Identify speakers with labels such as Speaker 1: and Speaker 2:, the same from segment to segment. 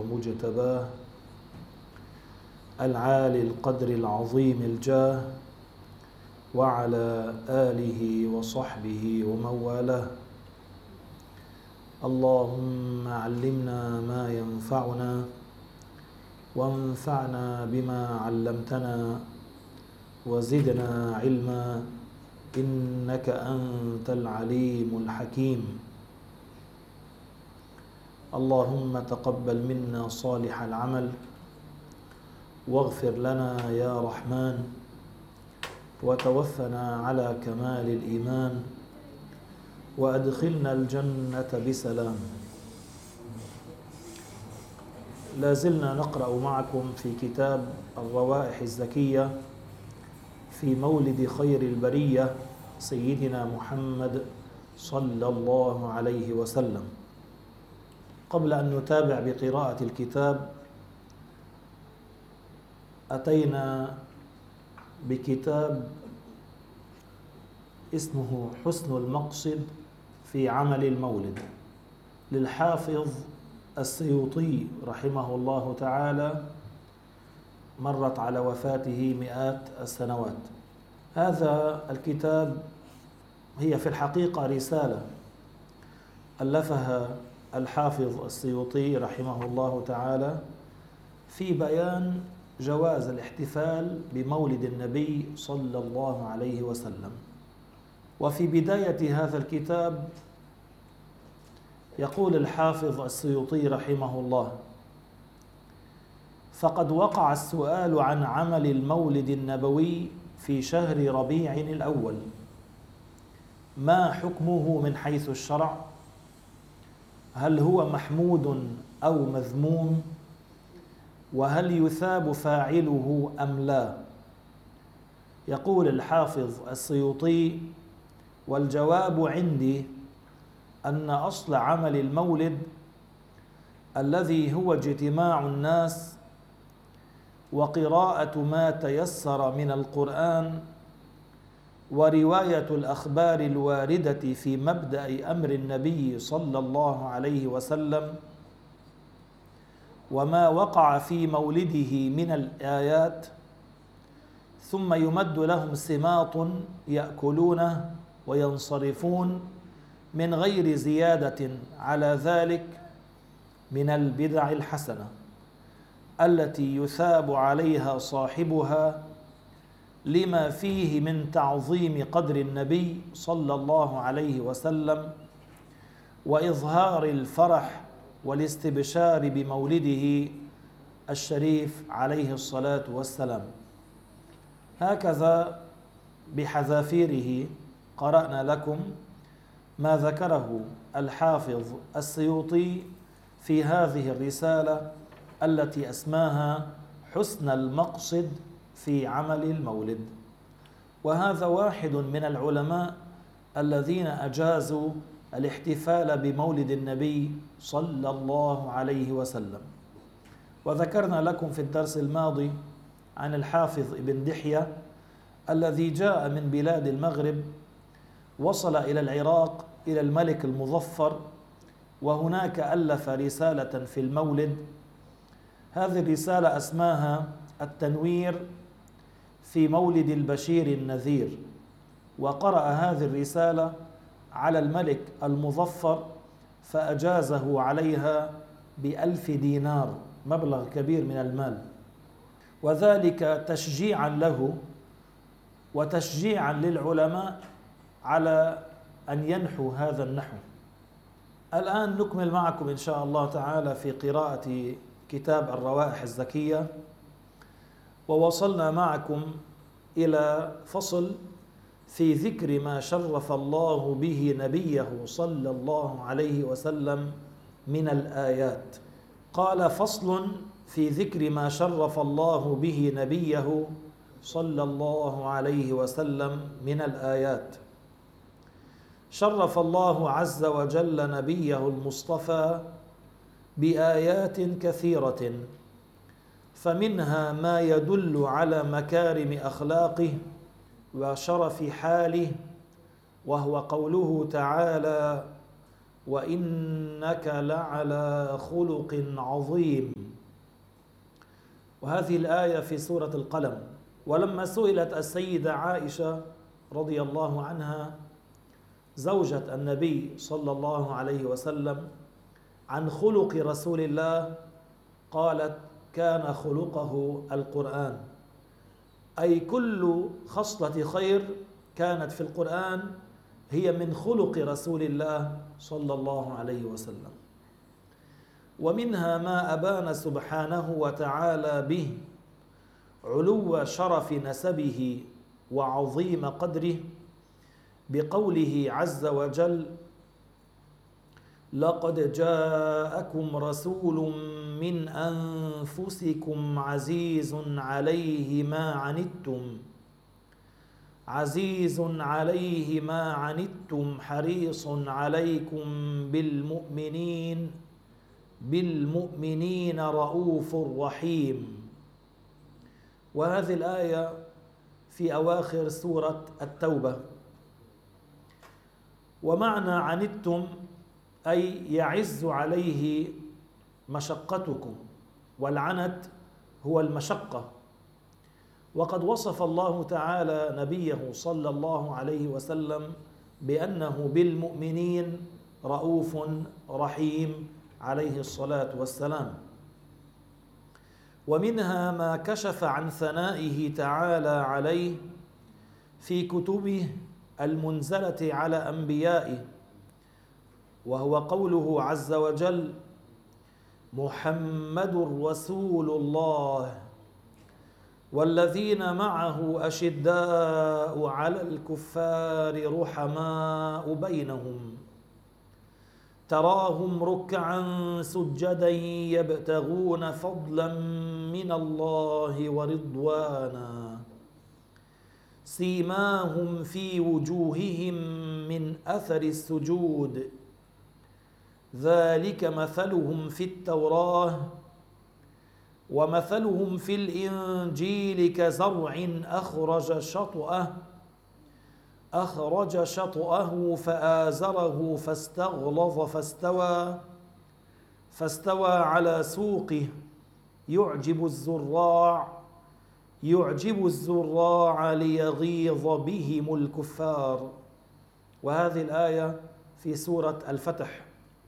Speaker 1: ومجتباه العالي القدر العظيم الجاه وعلى آله وصحبه ومن والاه. اللهم علمنا ما ينفعنا وانفعنا بما علمتنا وزدنا علما إنك أنت العليم الحكيم. اللهم تقبل منا صالح العمل واغفر لنا يا رحمن وتوفنا على كمال الإيمان وأدخلنا الجنة بسلام. لازلنا نقرأ معكم في كتاب الروائح الزكية في مولد خير البرية سيدنا محمد صلى الله عليه وسلم. قبل أن نتابع بقراءة الكتاب أتينا بكتاب اسمه حسن المقصد في عمل المولد للحافظ السيوطي رحمه الله تعالى. مرت على وفاته مئات السنوات. هذا الكتاب هي في الحقيقة رسالة ألفها الحافظ السيوطي رحمه الله تعالى في بيان جواز الاحتفال بمولد النبي صلى الله عليه وسلم. وفي بداية هذا الكتاب يقول الحافظ السيوطي رحمه الله: فقد وقع السؤال عن عمل المولد النبوي في شهر ربيع الأول، ما حكمه من حيث الشرع؟ هل هو محمود أو مذموم؟ وهل يثاب فاعله أم لا؟ يقول الحافظ السيوطي: والجواب عندي أن أصل عمل المولد الذي هو اجتماع الناس وقراءة ما تيسر من القرآن ورواية الأخبار الواردة في مبدأ أمر النبي صلى الله عليه وسلم وما وقع في مولده من الآيات، ثم يمد لهم سماط يأكلونه وينصرفون من غير زيادة على ذلك من البدع الحسنة التي يثاب عليها صاحبها لما فيه من تعظيم قدر النبي صلى الله عليه وسلم وإظهار الفرح والاستبشار بمولده الشريف عليه الصلاة والسلام. هكذا بحذافيره قرأنا لكم ما ذكره الحافظ السيوطي في هذه الرسالة التي أسماها حسن المقصد في عمل المولد. وهذا واحد من العلماء الذين أجازوا الاحتفال بمولد النبي صلى الله عليه وسلم. وذكرنا لكم في الدرس الماضي عن الحافظ ابن دحية الذي جاء من بلاد المغرب، وصل إلى العراق إلى الملك المظفر، وهناك ألف رسالة في المولد. هذه الرسالة أسماها التنوير في مولد البشير النذير، وقرأ هذه الرسالة على الملك المظفر فأجازه عليها ب1000 دينار، مبلغ كبير من المال، وذلك تشجيعا له وتشجيعا للعلماء على أن ينحوا هذا النحو. الآن نكمل معكم إن شاء الله تعالى في قراءة كتاب الروائح الزكية، ووصلنا معكم إلى فصل في ذكر ما شرف الله به نبيه صلى الله عليه وسلم من الآيات. قال: فصل في ذكر ما شرف الله به نبيه صلى الله عليه وسلم من الآيات. شرف الله عز وجل نبيه المصطفى بآيات كثيرة، فمنها ما يدل على مكارم أخلاقه وشرف حاله، وهو قوله تعالى: وإنك لعلى خلق عظيم. وهذه الآية في سورة القلم. ولما سئلت السيدة عائشة رضي الله عنها زوجة النبي صلى الله عليه وسلم عن خلق رسول الله، قالت: كان خلقه القرآن، أي كل خصلة خير كانت في القرآن هي من خلق رسول الله صلى الله عليه وسلم. ومنها ما أبان سبحانه وتعالى به علو شرف نسبه وعظيم قدره بقوله عز وجل: لقد جاءكم رسول من أنفسكم عزيز عليه ما عنتم حريص عليكم بالمؤمنين رؤوف رحيم. وهذه الآية في أواخر سورة التوبة. ومعنى عنتم أي يعز عليه مشقتكم، والعنت هو المشقة. وقد وصف الله تعالى نبيه صلى الله عليه وسلم بأنه بالمؤمنين رؤوف رحيم عليه الصلاة والسلام. ومنها ما كشف عن ثنائه تعالى عليه في كتبه المنزلة على أنبيائه، وهو قوله عز وجل: محمد رسول الله والذين معه أشداء على الكفار رحماء بينهم تراهم ركعا سجدا يبتغون فضلا من الله ورضوانا سيماهم في وجوههم من أثر السجود ذلك مثلهم في التوراة ومثلهم في الإنجيل كزرع أخرج شطأه فآزره فاستغلظ فاستوى على سوقه يعجب الزراع ليغيظ بهم الكفار. وهذه الآية في سورة الفتح.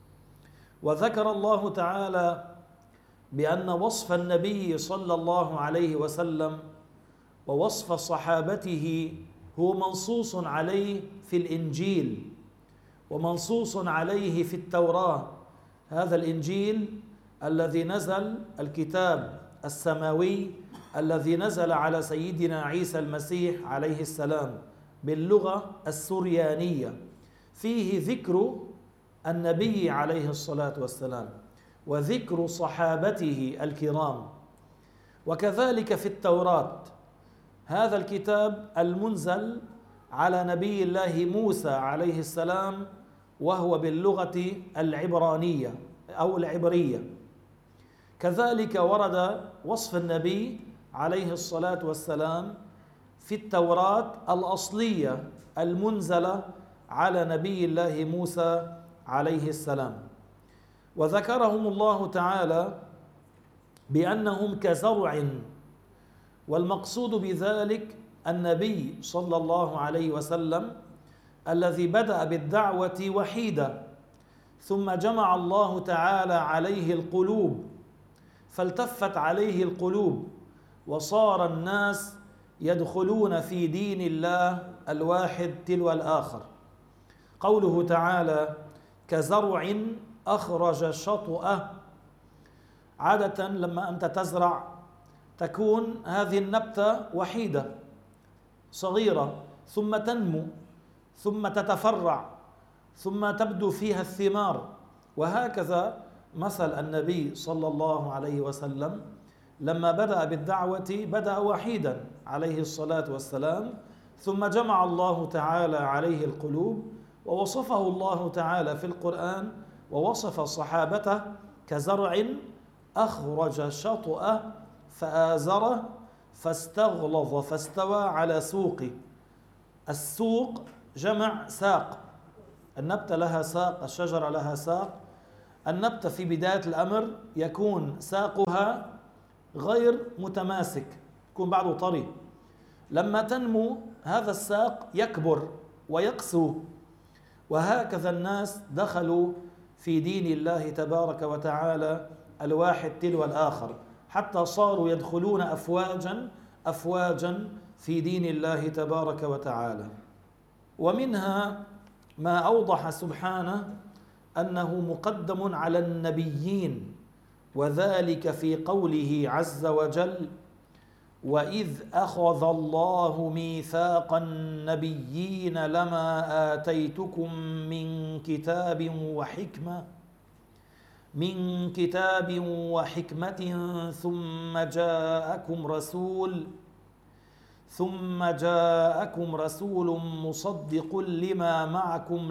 Speaker 1: وذكر الله تعالى بأن وصف النبي صلى الله عليه وسلم ووصف صحابته هو منصوص عليه في الإنجيل ومنصوص عليه في التوراة. هذا الإنجيل الذي نزل، الكتاب السماوي الذي نزل على سيدنا عيسى المسيح عليه السلام باللغة السريانية، فيه ذكر النبي عليه الصلاة والسلام وذكر صحابته الكرام. وكذلك في التوراة هذا الكتاب المنزل على نبي الله موسى عليه السلام وهو باللغة العبرانية أو العبرية. كذلك ورد وصف النبي عليه الصلاة والسلام في التوراة الأصلية المنزلة على نبي الله موسى عليه السلام. وذكرهم الله تعالى بأنهم كزرع، والمقصود بذلك النبي صلى الله عليه وسلم الذي بدأ بالدعوة وحيدا، ثم جمع الله تعالى عليه القلوب فالتفت عليه القلوب وصار الناس يدخلون في دين الله الواحد تلو الآخر. قوله تعالى: كزرع أخرج شطأه. عادة لما أنت تزرع تكون هذه النبتة وحيدة صغيرة، ثم تنمو، ثم تتفرع، ثم تبدو فيها الثمار. وهكذا مثل النبي صلى الله عليه وسلم لما بدأ بالدعوة بدأ وحيدا عليه الصلاة والسلام، ثم جمع الله تعالى عليه القلوب، ووصفه الله تعالى في القرآن ووصف صحابته كزرع أخرج شطأه فآزره فاستغلظ فاستوى على سوقه. السوق جمع ساق، النبتة لها ساق، الشجرة لها ساق. النبتة في بداية الأمر يكون ساقها غير متماسك، يكون بعده طري. لما تنمو هذا الساق يكبر ويقسو. وهكذا الناس دخلوا في دين الله تبارك وتعالى الواحد تلو الآخر، حتى صاروا يدخلون أفواجا أفواجا في دين الله تبارك وتعالى. ومنها ما أوضح سبحانه أنه مقدم على النبيين، وذلك في قوله عز وجل: وإذ أخذ الله ميثاق النبيين لما آتيتكم من كتاب وحكمة ثم جاءكم رسول مصدق لما معكم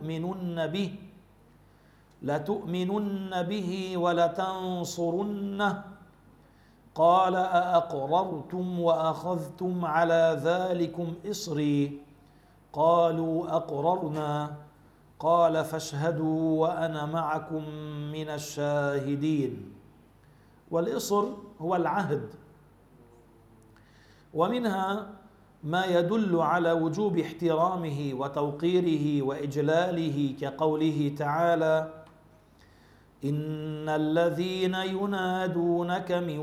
Speaker 1: لتؤمنن به ولتنصرنه قال أأقررتم وأخذتم على ذلكم إصري قالوا أقررنا قال فاشهدوا وأنا معكم من الشاهدين. والإصر هو العهد. ومنها ما يدل على وجوب احترامه وتوقيره وإجلاله، كقوله تعالى: إن الذين ينادونك من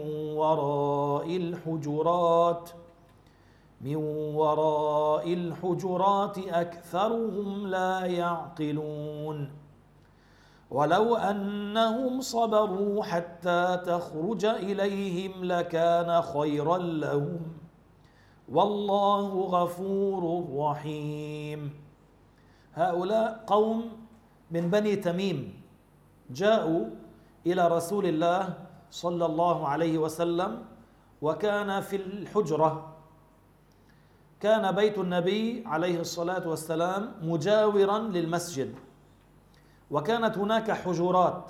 Speaker 1: وراء الحجرات أكثرهم لا يعقلون ولو أنهم صبروا حتى تخرج إليهم لكان خيرا لهم والله غفور رحيم. هؤلاء قوم من بني تميم جاءوا إلى رسول الله صلى الله عليه وسلم، وكان في الحجرة. كان بيت النبي عليه الصلاة والسلام مجاورا للمسجد، وكانت هناك حجرات،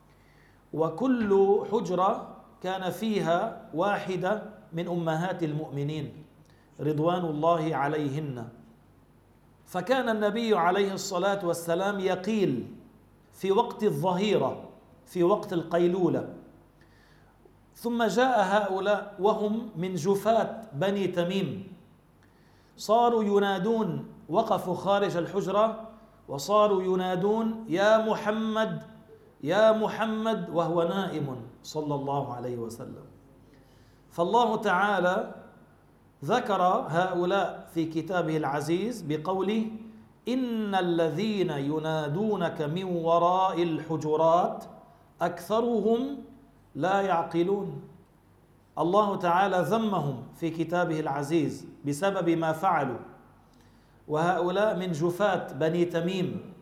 Speaker 1: وكل حجرة كان فيها واحدة من أمهات المؤمنين رضوان الله عليهن. فكان النبي عليه الصلاة والسلام يقيل في وقت الظهيرة، في وقت القيلولة. ثم جاء هؤلاء وهم من جفاة بني تميم، صاروا ينادون، وقفوا خارج الحجرة وصاروا ينادون: يا محمد يا محمد، وهو نائم صلى الله عليه وسلم. فالله تعالى ذكر هؤلاء في كتابه العزيز بقوله: إن الذين ينادونك من وراء الحجرات أكثرهم لا يعقلون. الله تعالى ذمهم في كتابه العزيز بسبب ما فعلوا، وهؤلاء من جفاة بني تميم.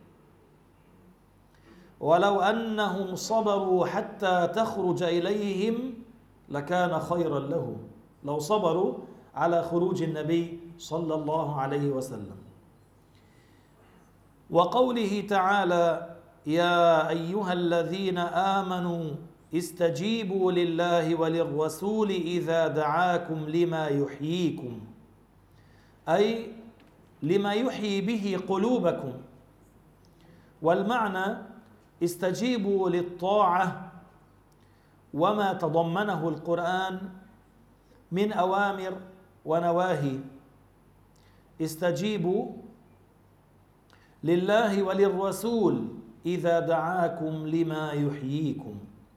Speaker 1: ولو أنهم صبروا حتى تخرج إليهم لكان خيرا لهم، لو صبروا على خروج النبي صلى الله عليه وسلم. وقوله تعالى: يا أيها الذين آمنوا استجيبوا لله وللرسول إذا دعاكم لما يحييكم، أي لما يحيي به قلوبكم. والمعنى استجيبوا للطاعة وما تضمنه القرآن من أوامر ونواهي. استجيبوا لله وللرسول إذا دعاكم لما يحييكم.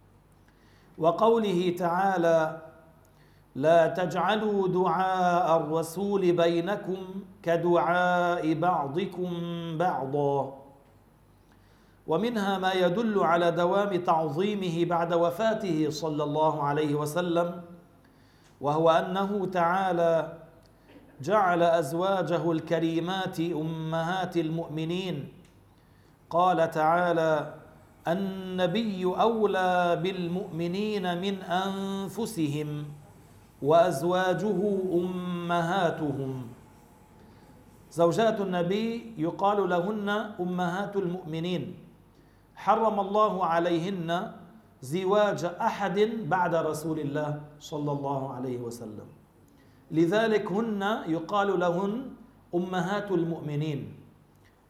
Speaker 1: وقوله تعالى: لا تجعلوا دعاء الرسول بينكم كدعاء بعضكم بعضا. ومنها ما يدل على دوام تعظيمه بعد وفاته صلى الله عليه وسلم، وهو أنه تعالى جعل أزواجه الكريمات أمهات المؤمنين. قال تعالى: النبي أولى بالمؤمنين من أنفسهم وأزواجه أمهاتهم. زوجات النبي يقال لهن أمهات المؤمنين، حرم الله عليهن زواج أحد بعد رسول الله صلى الله عليه وسلم، لذلك هن يقال لهن أمهات المؤمنين.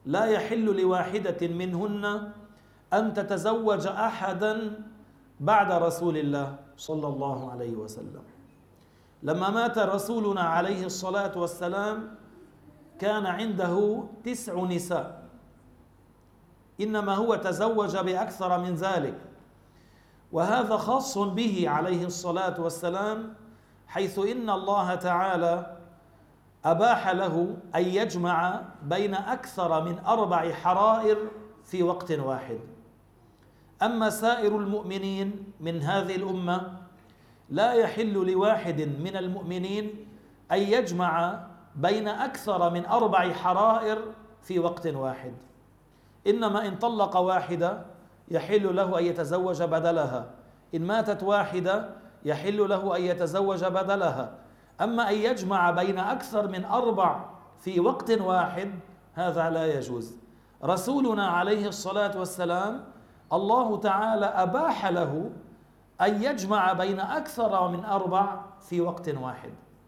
Speaker 1: لا يحل لواحدة منهن أن تتزوج أحدا بعد رسول الله صلى الله عليه وسلم. لما مات رسولنا عليه الصلاة والسلام كان عنده 9 نساء، إنما هو تزوج بأكثر من ذلك، وهذا خاص به عليه الصلاة والسلام، حيث إن الله تعالى أباح له أن يجمع بين أكثر من 4 حرائر في وقت واحد. أما سائر المؤمنين من هذه الأمة لا يحل لواحد من المؤمنين أن يجمع بين أكثر من 4 حرائر في وقت واحد، إنما إن طلق واحدة يحل له أن يتزوج بدلها، إن ماتت واحدة يحل له أن يتزوج بدلها. أما أن يجمع بين أكثر من 4 في وقت واحد هذا لا يجوز. رسولنا عليه الصلاة والسلام الله تعالى أباح له أن يجمع بين أكثر من 4 في وقت واحد.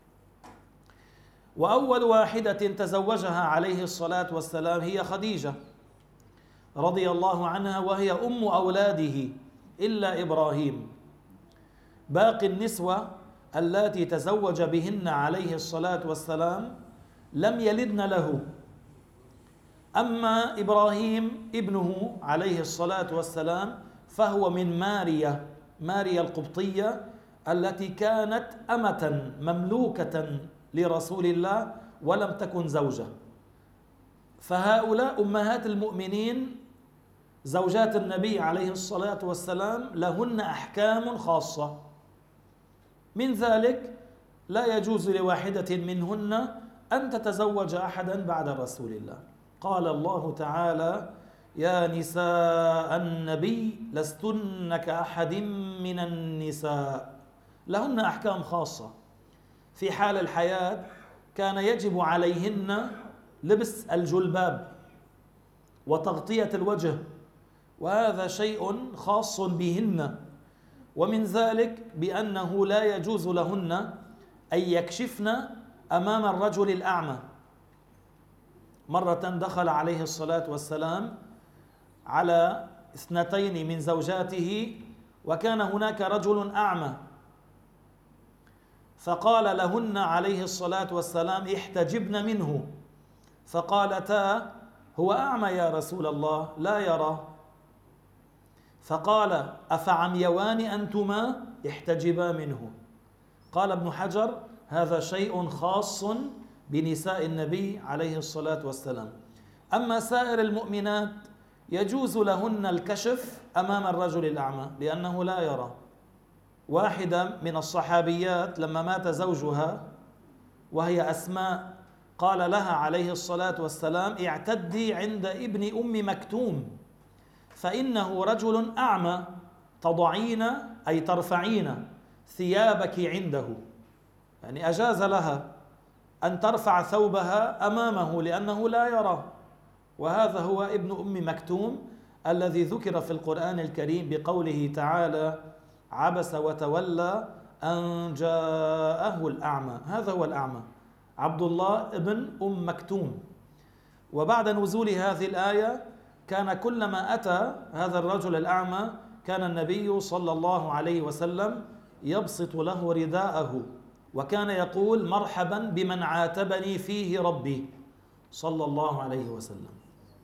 Speaker 1: وأول واحدة تزوجها عليه الصلاة والسلام هي خديجة رضي الله عنها، وهي أم أولاده إلا إبراهيم. باقي النسوة اللاتي تزوج بهن عليه الصلاة والسلام لم يلدن له. أما إبراهيم ابنه عليه الصلاة والسلام فهو من ماريا القبطية التي كانت أمة مملوكة لرسول الله ولم تكن زوجة. فهؤلاء أمهات المؤمنين زوجات النبي عليه الصلاة والسلام لهن أحكام خاصة، من ذلك لا يجوز لواحدة منهن أن تتزوج أحدا بعد رسول الله. قال الله تعالى: يا نساء النبي لستن كأحد من النساء. لهن أحكام خاصة. في حال الحياة كان يجب عليهن لبس الجلباب وتغطية الوجه، وهذا شيء خاص بهن. ومن ذلك بأنه لا يجوز لهن أن يكشفن أمام الرجل الأعمى. مرة دخل عليه الصلاة والسلام على 2 من زوجاته وكان هناك رجل أعمى، فقال لهن عليه الصلاة والسلام: احتجبن منه. فقالتا: هو أعمى يا رسول الله لا يرى. فقال: أفعميوان أنتما؟ احتجبا منه. قال ابن حجر: هذا شيء خاص بنساء النبي عليه الصلاة والسلام. أما سائر المؤمنات يجوز لهن الكشف أمام الرجل الأعمى لأنه لا يرى. واحدة من الصحابيات لما مات زوجها وهي أسماء قال لها عليه الصلاة والسلام: اعتدي عند ابن أم مكتوم فإنه رجل أعمى، تضعين أي ترفعين ثيابك عنده. يعني أجاز لها أن ترفع ثوبها أمامه لأنه لا يرى. وهذا هو ابن أم مكتوم الذي ذكر في القرآن الكريم بقوله تعالى: عبس وتولى أن جاءه الأعمى. هذا هو الأعمى، عبد الله ابن أم مكتوم. وبعد نزول هذه الآية كان كلما أتى هذا الرجل الأعمى كان النبي صلى الله عليه وسلم يبسط له رداءه وكان يقول: مرحبا بمن عاتبني فيه ربي صلى الله عليه وسلم.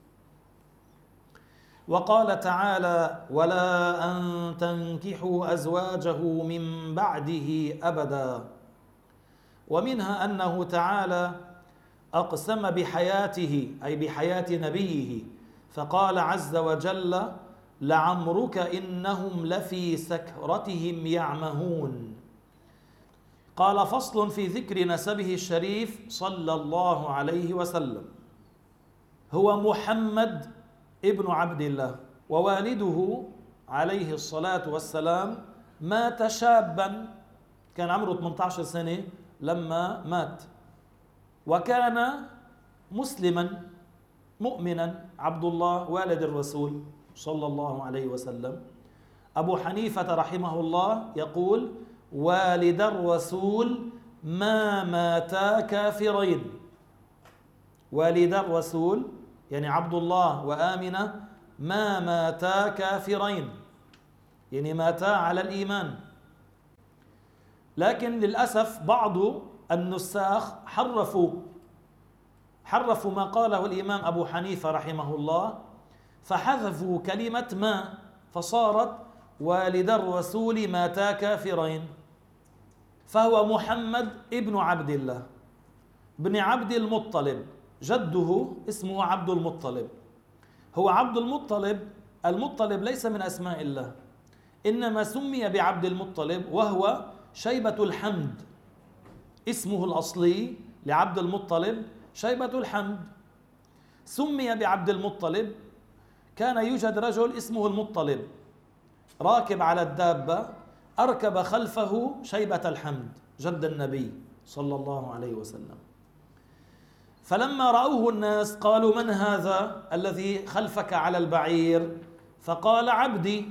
Speaker 1: وقال تعالى: ولا أن تنكحوا أزواجه من بعده أبدا. ومنها أنه تعالى أقسم بحياته أي بحياة نبيه، فقال عز وجل: لعمرك إنهم لفي سكرتهم يعمهون. قال: فصل في ذكر نسبه الشريف صلى الله عليه وسلم. هو محمد ابن عبد الله، ووالده عليه الصلاة والسلام مات شابا، كان عمره 18 سنة لما مات، وكان مسلما مؤمنا عبد الله والد الرسول صلى الله عليه وسلم. أبو حنيفة رحمه الله يقول: والد الرسول ما ماتا كافرين. والد الرسول يعني عبد الله وآمنة ما ماتا كافرين، يعني ماتا على الإيمان. لكن للأسف بعض النساخ حرفوا ما قاله الإمام أبو حنيفة رحمه الله، فحذفوا كلمة ما، فصارت والد الرسول ماتا كافرين. فهو محمد ابن عبد الله بن عبد المطلب، جده اسمه عبد المطلب. هو عبد المطلب، المطلب ليس من أسماء الله، إنما سمي بعبد المطلب وهو شيبة الحمد، اسمه الأصلي لعبد المطلب شيبة الحمد. سمي بعبد المطلب، كان يوجد رجل اسمه المطلب راكب على الدابة، أركب خلفه شيبة الحمد جد النبي صلى الله عليه وسلم. فلما رأوه الناس قالوا: من هذا الذي خلفك على البعير؟ فقال: عبدي.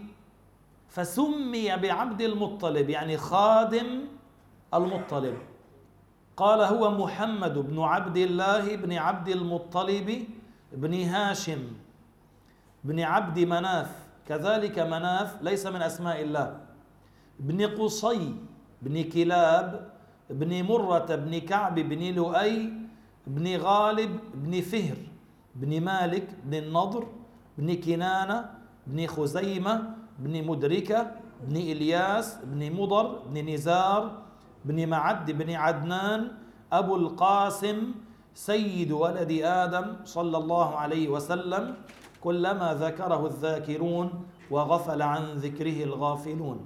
Speaker 1: فسمي بعبد المطلب، يعني خادم المطلب. قال: هو محمد بن عبد الله بن عبد المطلب بن هاشم بن عبد مناف، كذلك مناف ليس من أسماء الله، بن قصي بن كلاب بن مرة بن كعب بن لؤي بن غالب بن فهر بن مالك بن النضر بن كنانة بن خزيمة بن مدركة بن إلياس بن مضر بن نزار بن معد بن عدنان أبو القاسم سيد ولد آدم صلى الله عليه وسلم، كلما ذكره الذاكرون وغفل عن ذكره الغافلون.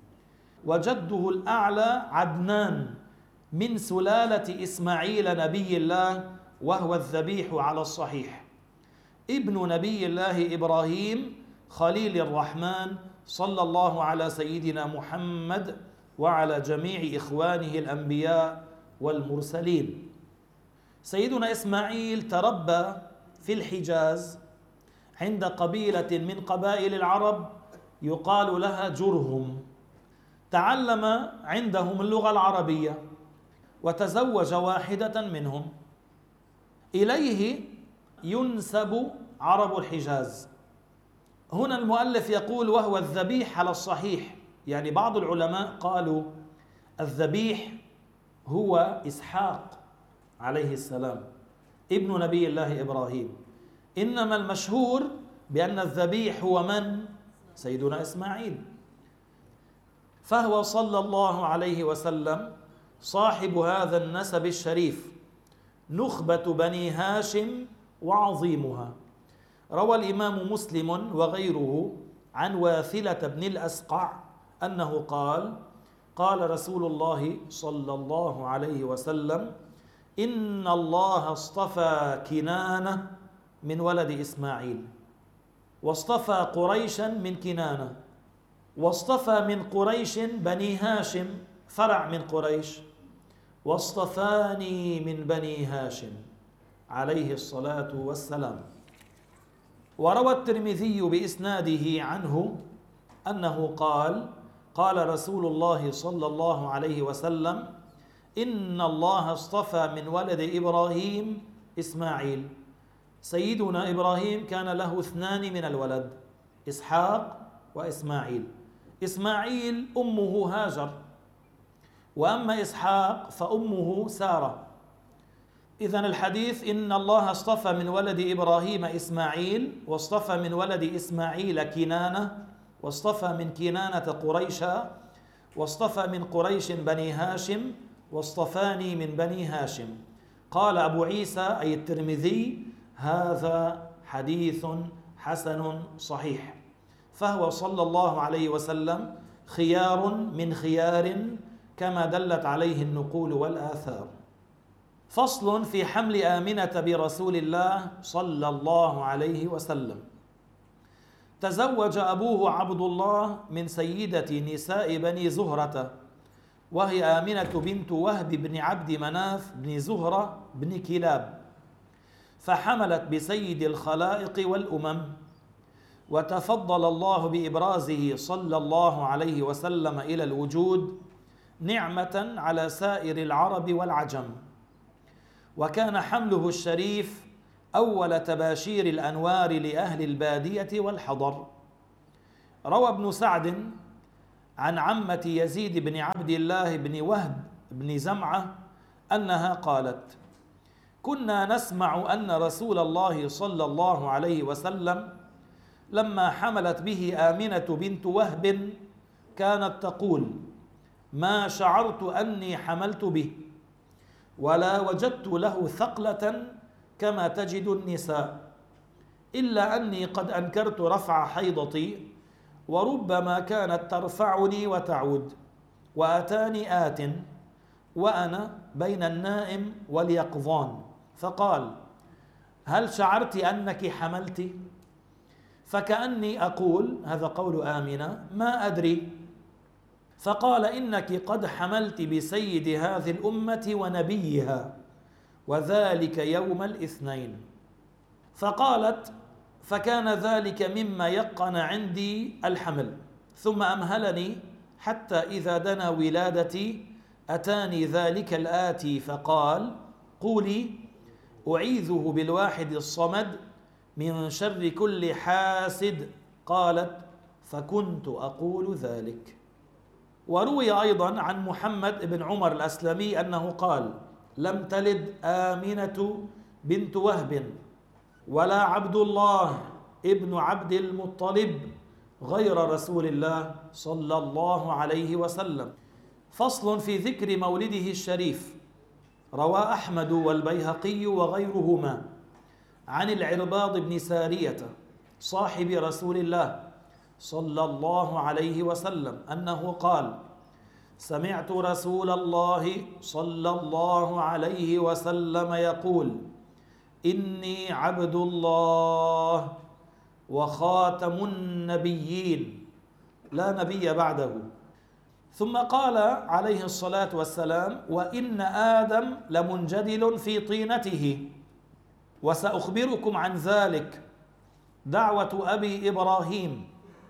Speaker 1: وجده الأعلى عدنان من سلالة إسماعيل نبي الله، وهو الذبيح على الصحيح، ابن نبي الله إبراهيم خليل الرحمن صلى الله على سيدنا محمد وعلى جميع إخوانه الأنبياء والمرسلين. سيدنا إسماعيل تربى في الحجاز عند قبيلة من قبائل العرب يقال لها جرهم، تعلم عندهم اللغة العربية وتزوج واحدة منهم. إليه ينسب عرب الحجاز. هنا المؤلف يقول: وهو الذبيح على الصحيح، يعني بعض العلماء قالوا الذبيح هو إسحاق عليه السلام ابن نبي الله إبراهيم، إنما المشهور بأن الذبيح هو من؟ سيدنا إسماعيل. فهو صلى الله عليه وسلم صاحب هذا النسب الشريف، نخبة بني هاشم وعظيمها. روى الإمام مسلم وغيره عن واثلة بن الأسقع أنه قال: قال رسول الله صلى الله عليه وسلم: إن الله اصطفى كنانة من ولد إسماعيل، واصطفى قريشا من كنانة، واصطفى من قريش بني هاشم فرع من قريش، واصطفاني من بني هاشم عليه الصلاة والسلام. وروى الترمذي بإسناده عنه أنه قال: قال رسول الله صلى الله عليه وسلم: إن الله اصطفى من ولد إبراهيم إسماعيل. سيدنا إبراهيم كان له اثنان من الولد، إسحاق وإسماعيل. إسماعيل أمه هاجر، وأما إسحاق فأمه سارة. إذن الحديث: إن الله اصطفى من ولد إبراهيم إسماعيل، واصطفى من ولد إسماعيل كنانة، واصطفى من كنانة قريشا، واصطفى من قريش بني هاشم، واصطفاني من بني هاشم. قال أبو عيسى أي الترمذي: هذا حديث حسن صحيح. فهو صلى الله عليه وسلم خيار من خيار كما دلت عليه النقول والآثار. فصل في حمل آمنة برسول الله صلى الله عليه وسلم. تزوج أبوه عبد الله من سيدة نساء بني زهرة، وهي آمنة بنت وهب بن عبد مناف بن زهرة بن كلاب، فحملت بسيد الخلائق والأمم. وتفضل الله بإبرازه صلى الله عليه وسلم إلى الوجود نعمة على سائر العرب والعجم. وكان حمله الشريف أول تباشير الأنوار لأهل البادية والحضر. روى ابن سعد عن عمة يزيد بن عبد الله بن وهب بن زمعة أنها قالت: كنا نسمع أن رسول الله صلى الله عليه وسلم لما حملت به آمنة بنت وهب كانت تقول: ما شعرت أني حملت به ولا وجدت له ثقلة كما تجد النساء، إلا أني قد أنكرت رفع حيضتي، وربما كانت ترفعني وتعود، وأتاني آت وأنا بين النائم واليقظان فقال: هل شعرت أنك حملت؟ فكأني أقول، هذا قول آمنة، ما أدري. فقال: إنك قد حملت بسيد هذه الأمة ونبيها، وذلك يوم الاثنين. فقالت: فكان ذلك مما يقن عندي الحمل، ثم أمهلني حتى إذا دنا ولادتي أتاني ذلك الآتي فقال: قولي أعيذه بالواحد الصمد من شر كل حاسد. قالت: فكنت أقول ذلك. وروي أيضا عن محمد بن عمر الأسلمي أنه قال: لم تلد آمنة بنت وهب ولا عبد الله ابن عبد المطلب غير رسول الله صلى الله عليه وسلم. فصل في ذكر مولده الشريف. روى أحمد والبيهقي وغيرهما عن العرباض بن سارية صاحب رسول الله صلى الله عليه وسلم أنه قال: سمعت رسول الله صلى الله عليه وسلم يقول: إني عبد الله وخاتم النبيين لا نبي بعده. ثم قال عليه الصلاة والسلام: وإن آدم لمنجدل في طينته، وسأخبركم عن ذلك. دعوة أبي إبراهيم،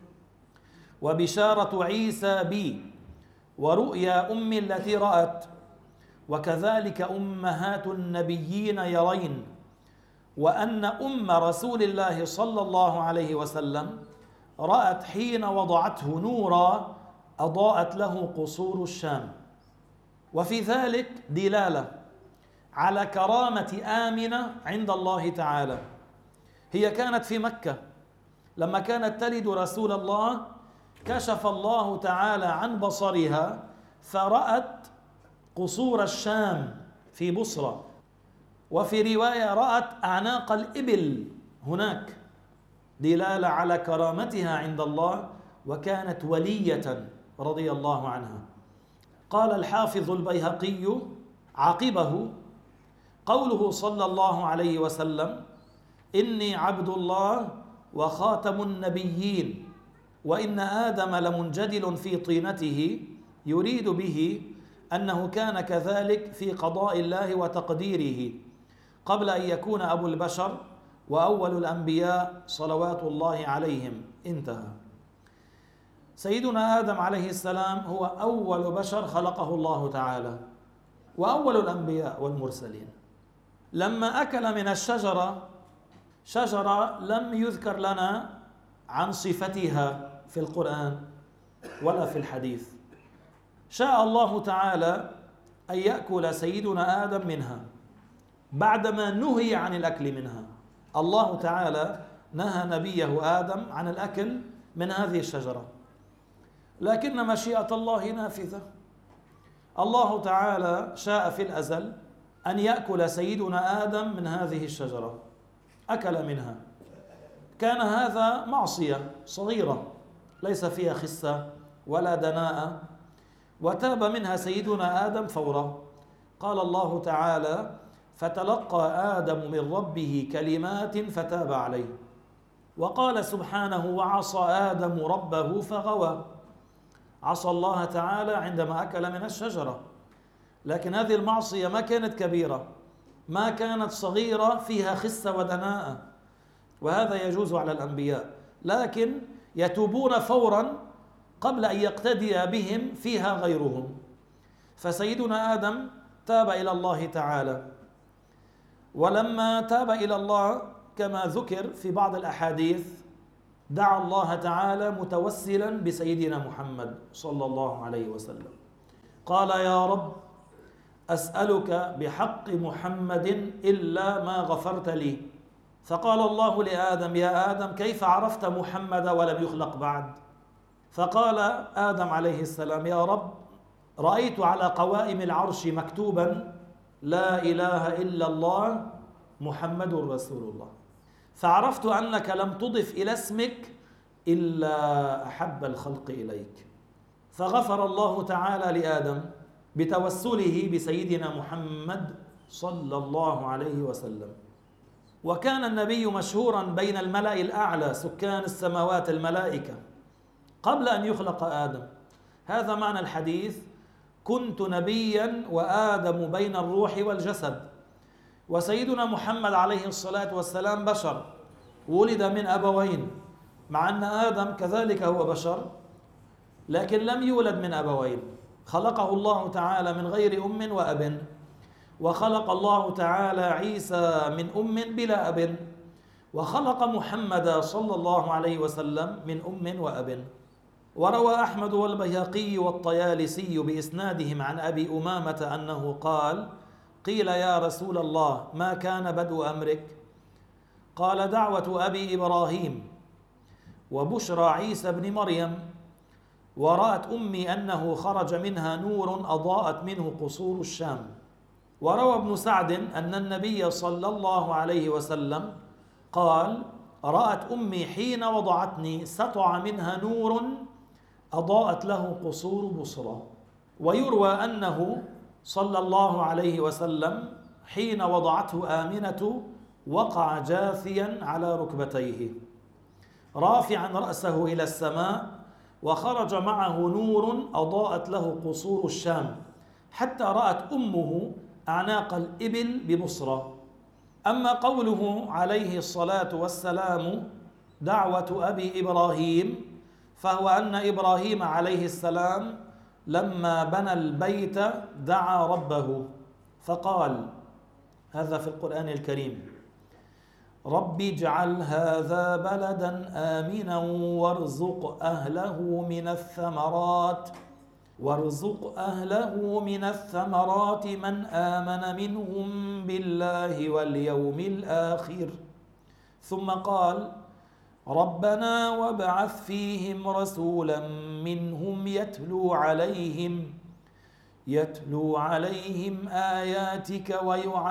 Speaker 1: وبشارة عيسى بي، ورؤيا أمي التي رأت، وكذلك أمهات النبيين يرين، وأن أم رسول الله صلى الله عليه وسلم رأت حين وضعته نورا أضاءت له قصور الشام. وفي ذلك دلالة على كرامة آمنة عند الله تعالى. هي كانت في مكة، لما كانت تلد رسول الله كشف الله تعالى عن بصرها فرأت قصور الشام في بصرى، وفي رواية رأت أعناق الإبل هناك، دلالة على كرامتها عند الله، وكانت ولية رضي الله عنها. قال الحافظ البيهقي عقبه: قوله صلى الله عليه وسلم: إني عبد الله وخاتم النبيين، وإن آدم لمنجدل في طينته، يريد به أنه كان كذلك في قضاء الله وتقديره قبل أن يكون أبو البشر وأول الأنبياء صلوات الله عليهم. انتهى. سيدنا آدم عليه السلام هو أول بشر خلقه الله تعالى، وأول الأنبياء والمرسلين. لما أكل من الشجرة، شجرة لم يذكر لنا عن صفتها في القرآن ولا في الحديث، شاء الله تعالى أن يأكل سيدنا آدم منها بعدما نهي عن الأكل منها. الله تعالى نهى نبيه آدم عن الأكل من هذه الشجرة، لكن مشيئة الله نافذة. الله تعالى شاء في الأزل أن يأكل سيدنا آدم من هذه الشجرة، أكل منها. كان هذا معصية صغيرة ليس فيها خسة ولا دناءة، وتاب منها سيدنا آدم فورا. قال الله تعالى: فتلقى آدم من ربه كلمات فتاب عليه. وقال سبحانه: وعصى آدم ربه فغوى. عصى الله تعالى عندما أكل من الشجرة، لكن هذه المعصية ما كانت كبيرة، ما كانت صغيرة فيها خسة ودناءة، وهذا يجوز على الأنبياء، لكن يتوبون فورا قبل أن يقتدي بهم فيها غيرهم. فسيدنا آدم تاب إلى الله تعالى. ولما تاب إلى الله كما ذكر في بعض الأحاديث دعا الله تعالى متوسلا بسيدنا محمد صلى الله عليه وسلم، قال: يا رب أسألك بحق محمد إلا ما غفرت لي. فقال الله لآدم: يا آدم كيف عرفت محمد ولم يخلق بعد؟ فقال آدم عليه السلام: يا رب رأيت على قوائم العرش مكتوبا: لا إله إلا الله محمد رسول الله، فعرفت أنك لم تضف إلى اسمك إلا أحب الخلق إليك. فغفر الله تعالى لآدم بتوسله بسيدنا محمد صلى الله عليه وسلم. وكان النبي مشهورا بين الملأ الأعلى سكان السماوات الملائكة قبل أن يخلق آدم. هذا معنى الحديث: كنت نبيا وآدم بين الروح والجسد. وسيدنا محمد عليه الصلاة والسلام بشر، ولد من أبوين، مع أن آدم كذلك هو بشر لكن لم يولد من أبوين، خلقه الله تعالى من غير أم وأب، وخلق الله تعالى عيسى من أم بلا أب، وخلق محمد صلى الله عليه وسلم من أم وأب. وروى أحمد والبيهقي والطيالسي بإسنادهم عن أبي أمامة أنه قال: قيل يا رسول الله ما كان بدء أمرك؟ قال: دعوة أبي إبراهيم وبشرى عيسى بن مريم، ورأت أمي أنه خرج منها نور أضاءت منه قصور الشام. وروى ابن سعد أن النبي صلى الله عليه وسلم قال: رأت أمي حين وضعتني سطع منها نور أضاءت له قصور بصرى. ويروى أنه صلى الله عليه وسلم حين وضعته آمنة وقع جاثيا على ركبتيه رافعا رأسه إلى السماء، وخرج معه نور أضاءت له قصور الشام، حتى رأت أمه أعناق الإبل ببصرى. أما قوله عليه الصلاة والسلام دعوة أبي إبراهيم، فهو أن إبراهيم عليه السلام لما بنى البيت دعا ربه فقال، هذا في القرآن الكريم: رب اجعل هذا بلدا آمنا وارزق أهله من الثمرات من آمن منهم بالله واليوم الآخر. ثم قال: ربنا وابعث فيهم رسولا منهم يتلو عليهم آياتك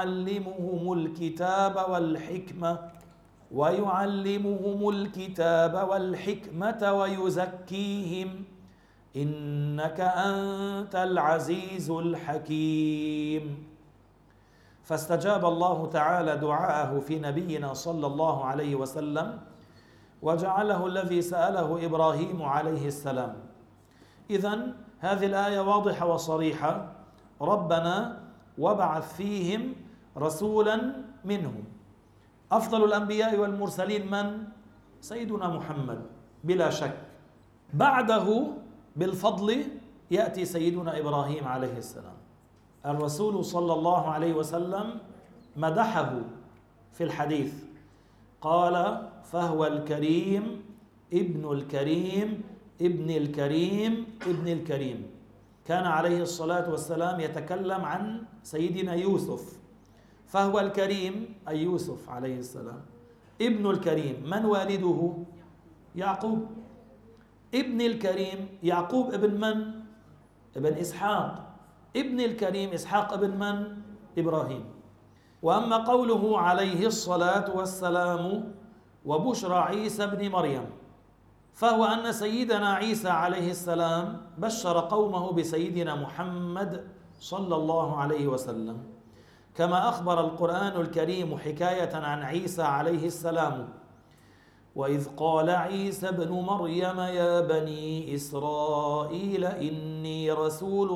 Speaker 1: ويعلمهم الكتاب والحكمة ويزكيهم إنك أنت العزيز الحكيم. فاستجاب الله تعالى دعاءه في نبينا صلى الله عليه وسلم، وجعله الذي سأله إبراهيم عليه السلام. إذن هذه الآية واضحة وصريحة: ربنا وابعث فيهم رسولا منهم. أفضل الأنبياء والمرسلين من؟ سيدنا محمد بلا شك. بعده بالفضل يأتي سيدنا إبراهيم عليه السلام. الرسول صلى الله عليه وسلم مدحه في الحديث، قال: فهو الكريم ابن الكريم ابن الكريم ابن الكريم. كان عليه الصلاة والسلام يتكلم عن سيدنا يوسف، فهو الكريم أي يوسف عليه السلام، ابن الكريم. من والده؟ يعقوب. ابن الكريم يعقوب ابن من؟ ابن إسحاق. ابن الكريم إسحاق ابن من؟ إبراهيم. وأما قوله عليه الصلاة والسلام وبشرى عيسى بن مريم، فهو أن سيدنا عيسى عليه السلام بشر قومه بسيدنا محمد صلى الله عليه وسلم، كما أخبر القرآن الكريم حكاية عن عيسى عليه السلام: وإذ قال عيسى ابن مريم يا بني إسرائيل إني رسول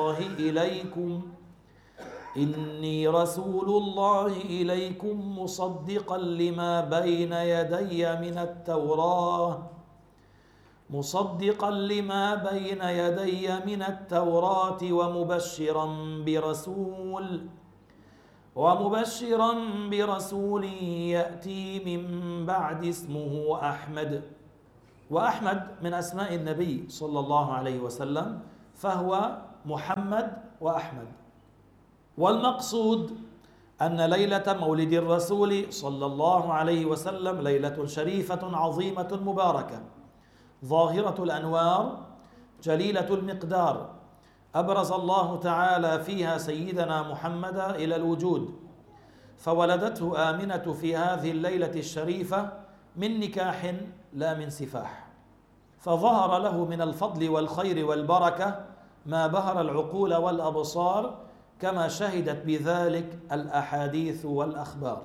Speaker 1: الله إليكم مصدقا لما بين يدي من التوراة ومبشرا برسول يأتي من بعد اسمه أحمد. وأحمد من أسماء النبي صلى الله عليه وسلم، فهو محمد وأحمد. والمقصود أن ليلة مولد الرسول صلى الله عليه وسلم ليلة شريفة عظيمة مباركة، ظاهرة الأنوار، جليلة المقدار، أبرز الله تعالى فيها سيدنا محمد إلى الوجود، فولدته آمنة في هذه الليلة الشريفة من نكاح لا من سفاح، فظهر له من الفضل والخير والبركة ما بهر العقول والأبصار، كما شهدت بذلك الأحاديث والأخبار.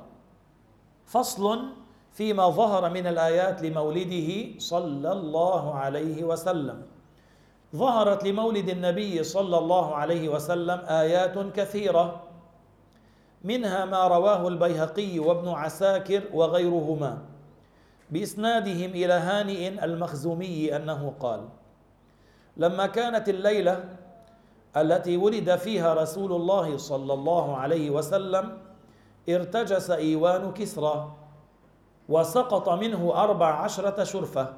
Speaker 1: فصل فيما ظهر من الآيات لمولده صلى الله عليه وسلم. ظهرت لمولد النبي صلى الله عليه وسلم آيات كثيرة، منها ما رواه البيهقي وابن عساكر وغيرهما بإسنادهم إلى هانئ المخزومي أنه قال: لما كانت الليلة التي ولد فيها رسول الله صلى الله عليه وسلم ارتجس إيوان كسرى، وسقط منه 14 شرفة،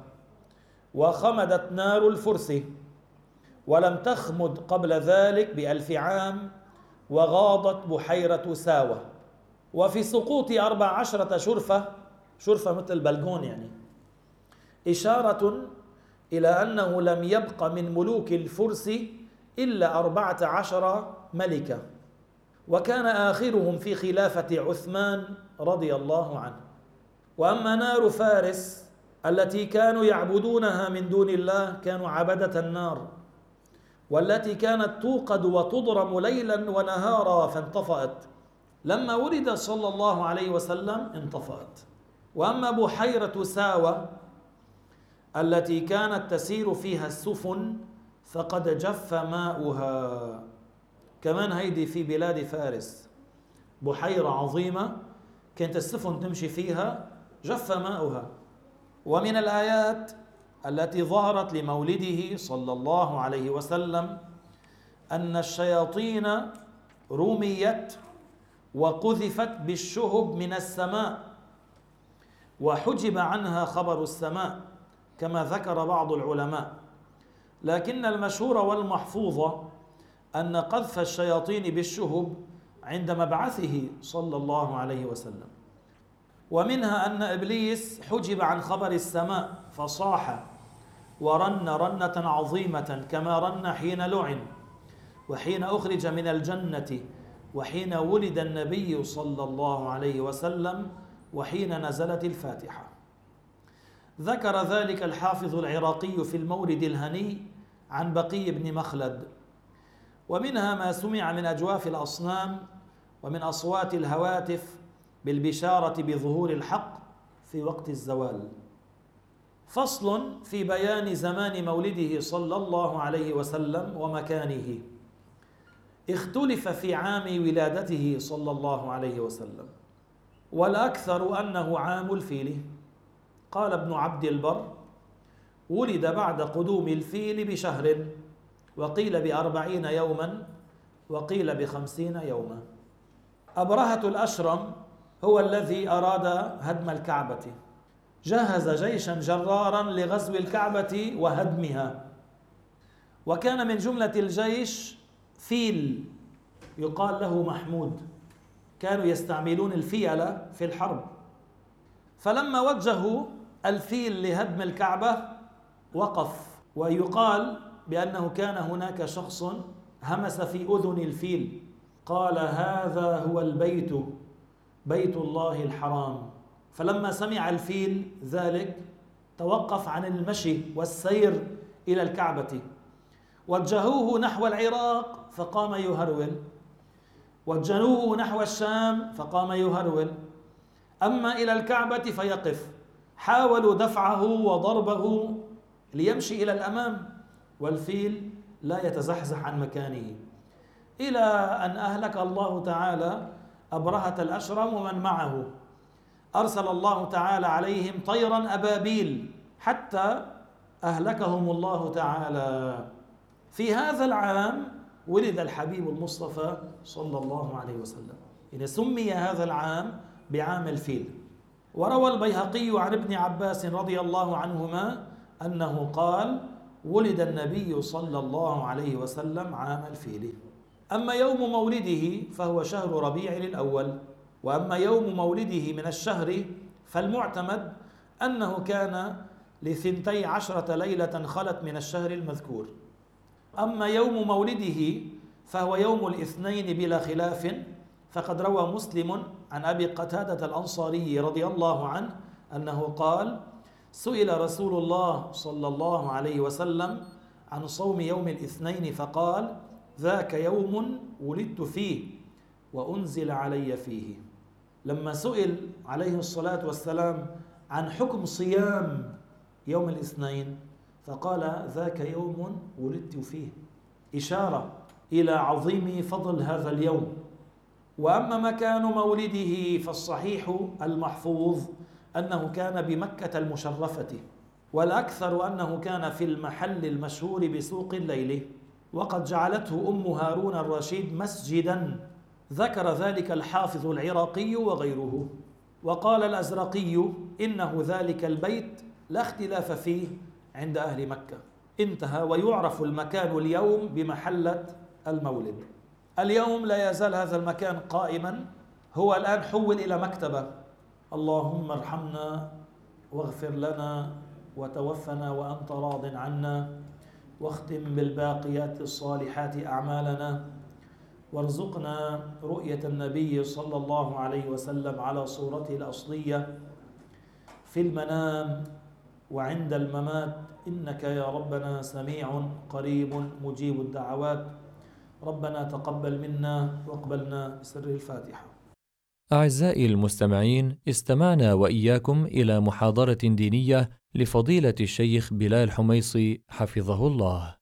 Speaker 1: وخمدت نار الفرس، ولم تخمد قبل ذلك ب1000 عام، وغاضت بحيرة ساوة. وفي سقوط 14 شرفة مثل البلغون يعني، إشارة إلى أنه لم يبق من ملوك الفرس إلا 14 ملكة، وكان آخرهم في خلافة عثمان رضي الله عنه. وأما نار فارس التي كانوا يعبدونها من دون الله، كانوا عبدة النار، والتي كانت توقد وتضرم ليلا ونهارا فانطفأت، لما ولد صلى الله عليه وسلم انطفأت. وأما بحيرة ساوة التي كانت تسير فيها السفن فقد جف ماؤها. كمان هيدي في بلاد فارس بحيرة عظيمة كانت السفن تمشي فيها، جف ماؤها. ومن الآيات التي ظهرت لمولده صلى الله عليه وسلم أن الشياطين رميت وقذفت بالشهب من السماء، وحجب عنها خبر السماء كما ذكر بعض العلماء، لكن المشهور والمحفوظ أن قذف الشياطين بالشهب عند مبعثه صلى الله عليه وسلم. ومنها أن إبليس حجب عن خبر السماء فصاح ورن رنة عظيمة كما رن حين لعن، وحين أخرج من الجنة، وحين ولد النبي صلى الله عليه وسلم، وحين نزلت الفاتحة. ذكر ذلك الحافظ العراقي في المورد الهني عن بقي بن مخلد. ومنها ما سمع من أجواف الأصنام ومن أصوات الهواتف بالبشارة بظهور الحق في وقت الزوال. فصل في بيان زمان مولده صلى الله عليه وسلم ومكانه. اختلف في عام ولادته صلى الله عليه وسلم، والأكثر أنه عام الفيل. قال ابن عبد البر: ولد بعد قدوم الفيل بشهر، وقيل ب40 يوما، وقيل ب50 يوما. أبرهة الأشرم هو الذي أراد هدم الكعبة، جهز جيشا جرارا لغزو الكعبة وهدمها، وكان من جملة الجيش فيل يقال له محمود، كانوا يستعملون الفيل في الحرب. فلما وجهوا الفيل لهدم الكعبة وقف، ويقال بأنه كان هناك شخص همس في أذن الفيل قال: هذا هو البيت، بيت الله الحرام. فلما سمع الفيل ذلك توقف عن المشي والسير إلى الكعبة. وجهوه نحو العراق فقام يهرول، وجهوه نحو الشام فقام يهرول، أما إلى الكعبة فيقف. حاولوا دفعه وضربه ليمشي إلى الأمام، والفيل لا يتزحزح عن مكانه، إلى أن أهلك الله تعالى أبرهة الأشرم ومن معه. أرسل الله تعالى عليهم طيرا أبابيل حتى أهلكهم الله تعالى. في هذا العام ولد الحبيب المصطفى صلى الله عليه وسلم. يعني سمي هذا العام بعام الفيل. وروى البيهقي عن ابن عباس رضي الله عنهما أنه قال: ولد النبي صلى الله عليه وسلم عام الفيل. أما يوم مولده فهو شهر ربيع الأول. وأما يوم مولده من الشهر فالمعتمد أنه كان ل12 ليلة خلت من الشهر المذكور. أما يوم مولده فهو يوم الاثنين بلا خلاف، فقد روى مسلم عن أبي قتادة الأنصاري رضي الله عنه أنه قال: سئل رسول الله صلى الله عليه وسلم عن صوم يوم الاثنين فقال: ذاك يوم ولدت فيه وأنزل علي فيه. لما سئل عليه الصلاة والسلام عن حكم صيام يوم الاثنين فقال: ذاك يوم ولدت فيه، إشارة إلى عظيم فضل هذا اليوم. وأما مكان مولده فالصحيح المحفوظ أنه كان بمكة المشرفة، والأكثر أنه كان في المحل المشهور بسوق الليل، وقد جعلته أم هارون الرشيد مسجدا، ذكر ذلك الحافظ العراقي وغيره. وقال الأزرقي: إنه ذلك البيت لا اختلاف فيه عند أهل مكة. انتهى. ويعرف المكان اليوم بمحلة المولد. اليوم لا يزال هذا المكان قائما، هو الآن حول إلى مكتبة. اللهم ارحمنا واغفر لنا وتوفنا وأنت راض عنا، واختم بالباقيات الصالحات أعمالنا، وارزقنا رؤية النبي صلى الله عليه وسلم على صورته الأصلية في المنام وعند الممات، إنك يا ربنا سميع قريب مجيب الدعوات. ربنا تقبل منا واقبلنا بسر الفاتحة.
Speaker 2: أعزائي المستمعين، استمعنا وإياكم إلى محاضرة دينية لفضيلة الشيخ بلال حميصي حفظه الله.